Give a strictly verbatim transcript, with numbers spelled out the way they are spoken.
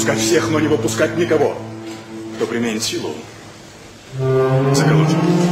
выпускать всех, но не выпускать никого, кто применит силу. Заберу тебя.